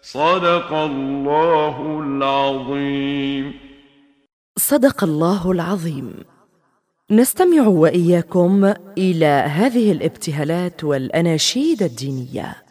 صدق الله العظيم. صدق الله العظيم. نستمع وإياكم إلى هذه الابتهالات والأناشيد الدينية.